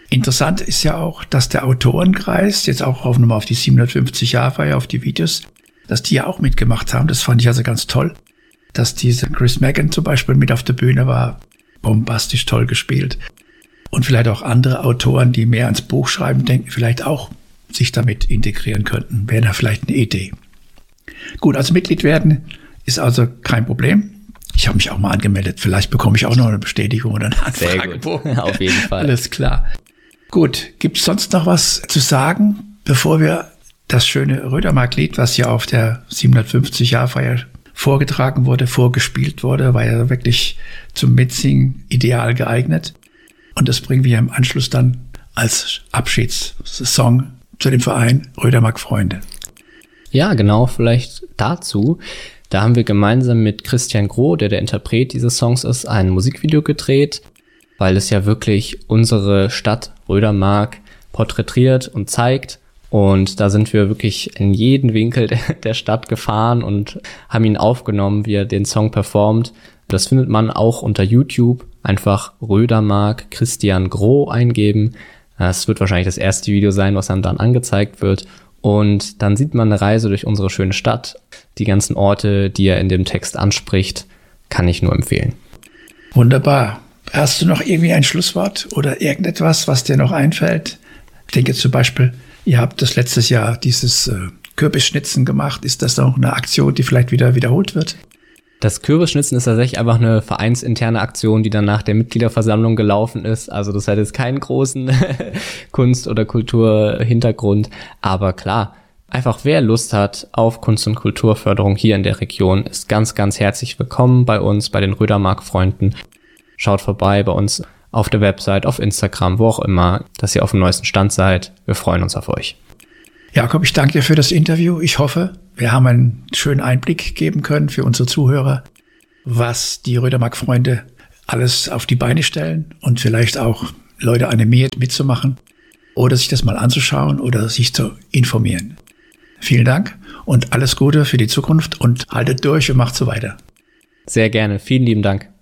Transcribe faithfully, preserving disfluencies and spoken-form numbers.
Interessant ist ja auch, dass der Autorenkreis, jetzt auch auf, nochmal auf die siebenhundertfünfzig Jahre Feier, auf die Videos, dass die ja auch mitgemacht haben. Das fand ich also ganz toll. Dass diese Chris Megan zum Beispiel mit auf der Bühne war, bombastisch toll gespielt. Und vielleicht auch andere Autoren, die mehr ans Buch schreiben denken, vielleicht auch sich damit integrieren könnten. Wäre da vielleicht eine Idee. Gut, also Mitglied werden ist also kein Problem. Ich habe mich auch mal angemeldet. Vielleicht bekomme ich auch noch eine Bestätigung oder eine Anfragebogen. Sehr gut. Auf jeden Fall. Alles klar. Gut, gibt es sonst noch was zu sagen, bevor wir das schöne Rödermark-Lied, was ja auf der siebenhundertfünfzig Jahre Feier vorgetragen wurde, vorgespielt wurde, war ja wirklich zum Mitsingen ideal geeignet. Und das bringen wir im Anschluss dann als Abschiedssong zu dem Verein Rödermark Freunde. Ja, genau, vielleicht dazu. Da haben wir gemeinsam mit Christian Groh, der der Interpret dieses Songs ist, ein Musikvideo gedreht, weil es ja wirklich unsere Stadt Rödermark porträtiert und zeigt. Und da sind wir wirklich in jeden Winkel der Stadt gefahren und haben ihn aufgenommen, wie er den Song performt. Das findet man auch unter YouTube. Einfach Rödermark Christian Groh eingeben. Es wird wahrscheinlich das erste Video sein, was einem dann angezeigt wird. Und dann sieht man eine Reise durch unsere schöne Stadt. Die ganzen Orte, die er in dem Text anspricht, kann ich nur empfehlen. Wunderbar. Hast du noch irgendwie ein Schlusswort oder irgendetwas, was dir noch einfällt? Ich denke zum Beispiel, ihr habt das letztes Jahr dieses äh, Kürbisschnitzen gemacht. Ist das auch eine Aktion, die vielleicht wieder wiederholt wird? Das Kürbisschnitzen ist tatsächlich einfach eine vereinsinterne Aktion, die dann nach der Mitgliederversammlung gelaufen ist. Also das hat jetzt keinen großen Kunst- oder Kulturhintergrund. Aber klar, einfach wer Lust hat auf Kunst- und Kulturförderung hier in der Region, ist ganz, ganz herzlich willkommen bei uns, bei den Rödermark-Freunden. Schaut vorbei bei uns auf der Website, auf Instagram, wo auch immer, dass ihr auf dem neuesten Stand seid. Wir freuen uns auf euch. Jakob, ich danke dir für das Interview. Ich hoffe, wir haben einen schönen Einblick geben können für unsere Zuhörer, was die Rödermark-Freunde alles auf die Beine stellen und vielleicht auch Leute animiert mitzumachen oder sich das mal anzuschauen oder sich zu informieren. Vielen Dank und alles Gute für die Zukunft und haltet durch und macht so weiter. Sehr gerne. Vielen lieben Dank.